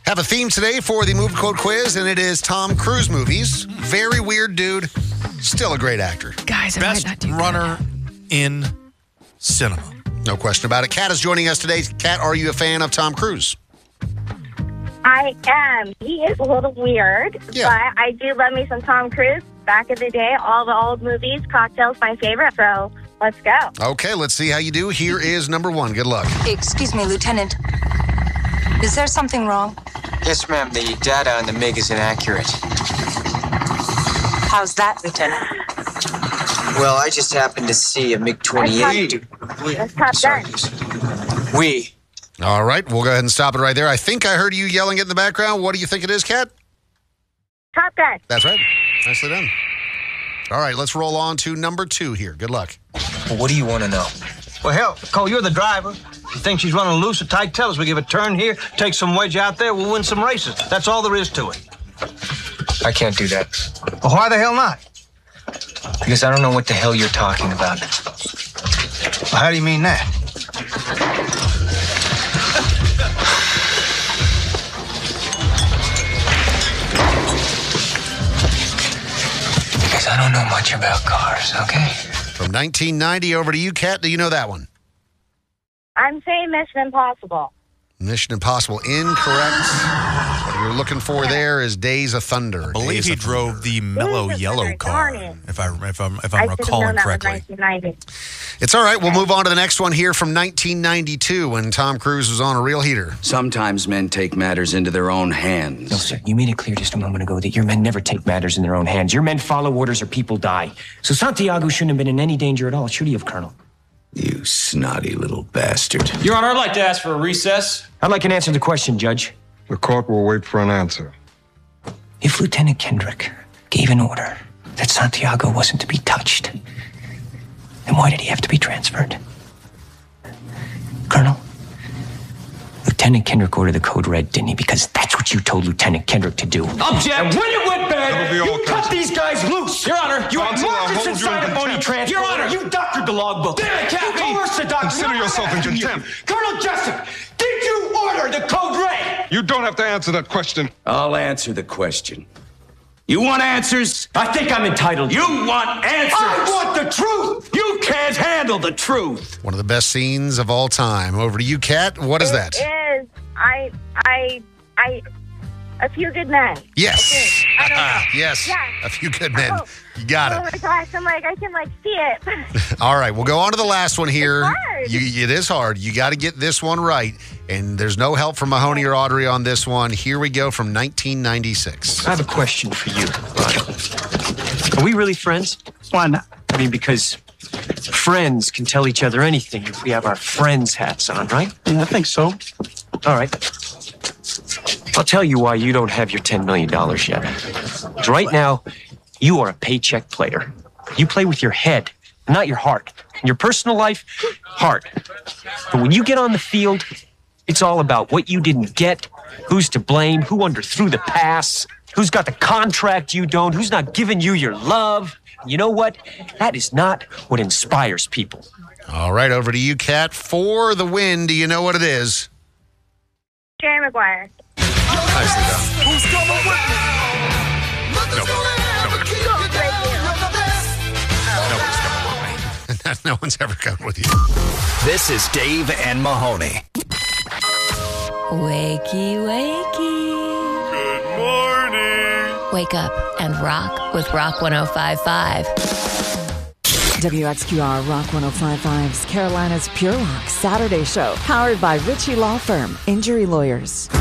Have a theme today for the movie quote quiz, and it is Tom Cruise movies. Very weird dude, still a great actor. Guys, I Best might not do runner in cinema. No question about it. Kat is joining us today. Kat, are you a fan of Tom Cruise? I am. He is a little weird, Yeah. but I do love me some Tom Cruise. Back in the day, all the old movies, Cocktail's my favorite, so let's go. Okay, let's see how you do. Here is number one. Good luck. Excuse me, Lieutenant. Is there something wrong? Yes, ma'am. The data on the MiG is inaccurate. How's that, Lieutenant? Well, I just happened to see a MiG-28. That's Top Gun. We. All right, we'll go ahead and stop it right there. I think I heard you yelling it in the background. What do you think it is, Kat? Top Gun. That's right. Nicely done. All right, let's roll on to number two here. Good luck. Well, what do you want to know? Well, hell, Cole, you're the driver. You think she's running loose or tight? Tell us. We give a turn here, take some wedge out there, we'll win some races. That's all there is to it. I can't do that. Well, why the hell not? Because I don't know what the hell you're talking about. Well, how do you mean that? Because I don't know much about cars, okay? From 1990 over to you, Kat. Do you know that one? I'm saying Mission Impossible. Mission Impossible, incorrect. What you're looking for there is Days of Thunder. I believe he drove the mellow Days of yellow Thunder, car, darn it. if I'm I should have recalling known that correctly. was 1990. It's all right. We'll move on to the next one here from 1992 when Tom Cruise was on a real heater. Sometimes men take matters into their own hands. No, sir. You made it clear just a moment ago that your men never take matters in their own hands. Your men follow orders or people die. So Santiago shouldn't have been in any danger at all, should he have, Colonel? You snotty little bastard. Your Honor, I'd like to ask for a recess. I'd like an answer to the question, Judge. The court will wait for an answer. If Lieutenant Kendrick gave an order that Santiago wasn't to be touched, then why did he have to be transferred? Colonel, Lieutenant Kendrick ordered the code red, didn't he? Because that's what you told Lieutenant Kendrick to do. Object! And when it went bad, That'll be all, you cut these guys loose. Your Honor, You had Counsel, I'll Marcus hold you inside in a phony contempt. transfer. Your Honor. You doctored the logbook. Damn it, Captain. You coerced the doctor. Consider No, yourself in I'm asking you. contempt. Colonel Jessup, did you order the code red? You don't have to answer that question. I'll answer the question. You want answers? I think I'm entitled. You want answers? I want the truth. You can't handle the truth. One of the best scenes of all time. Over to you, Kat. What is that? It is. A Few Good Men. Yes. I don't know. Yes. Yeah. A Few Good Men. Oh. You got Oh it. my gosh, I can see it. All right, we'll go on to the last one here. It's hard. It is hard. You got to get this one right. And there's no help from Mahoney or Audrey on this one. Here we go from 1996. I have a question for you. Are we really friends? Why not? I mean, because friends can tell each other anything if we have our friends hats on, right? Yeah, I think so. All right. I'll tell you why you don't have your $10 million yet. 'Cause right now, you are a paycheck player. You play with your head, not your heart. In your personal life, heart. But when you get on the field, it's all about what you didn't get, who's to blame, who underthrew the pass, who's got the contract you don't, who's not giving you your love. You know what? That is not what inspires people. All right, over to you, Kat. For the win, do you know what it is? Jerry Maguire. Nicely done. Who's coming with me? Nobody's coming with me. No one's ever coming with you. This is Dave and Mahoney. Wakey, wakey. Good morning. Wake up and rock with Rock 105.5. WXQR Rock 105.5's Carolina's Pure Rock Saturday Show, powered by Ritchie Law Firm, Injury Lawyers.